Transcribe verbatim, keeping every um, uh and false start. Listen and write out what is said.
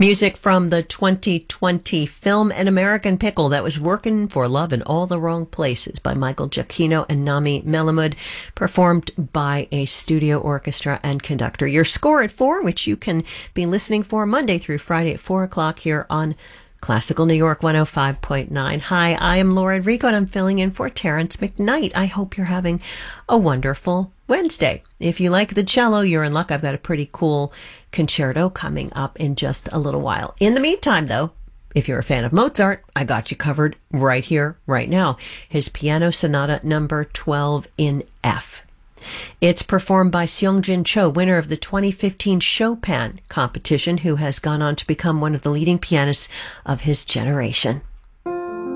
Music from the twenty twenty film An American Pickle, that was Working for Love in All the Wrong Places by Michael Giacchino and Nami Melamud, performed by a studio orchestra and conductor. Your score at four, which you can be listening for Monday through Friday at four o'clock here on Classical New York one oh five point nine. Hi, I am Laura Enrico and I'm filling in for Terrence McKnight. I hope you're having a wonderful Wednesday. If you like the cello, you're in luck. I've got a pretty cool concerto coming up in just a little while. In the meantime, though, if you're a fan of Mozart, I got you covered right here, right now. His Piano Sonata number twelve in F. It's performed by Seong-Jin Cho, winner of the twenty fifteen Chopin competition, who has gone on to become one of the leading pianists of his generation.